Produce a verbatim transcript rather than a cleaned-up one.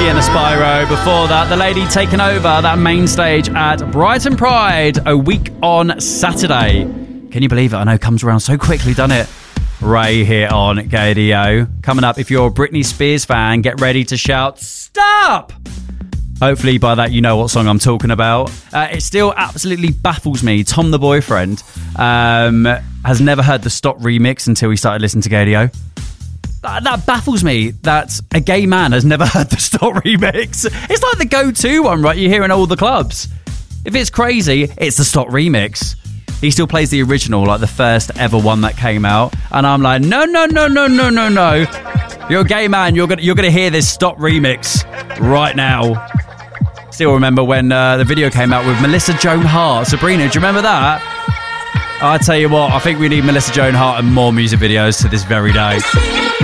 and Aspyro. Before that, the lady taking over that main stage at Brighton Pride a week on Saturday. Can you believe it? I know, it comes around so quickly, doesn't it? Ray here on Gaydio. Coming up, if you're a Britney Spears fan, get ready to shout, stop! Hopefully by that you know what song I'm talking about. Uh, it still absolutely baffles me. Tom the boyfriend um, has never heard the Stop remix until he started listening to Gaydio. That, that baffles me that a gay man has never heard the Stop remix. It's like the go-to one, right? You hear in all the clubs. If it's crazy, it's the Stop remix. He still plays the original, like the first ever one that came out. And I'm like, no, no, no, no, no, no, no. You're a gay man. You're gonna, you're gonna hear this Stop remix right now. Still remember when uh, the video came out with Melissa Joan Hart. Sabrina, do you remember that? I tell you what, I think we need Melissa Joan Hart and more music videos to this very day.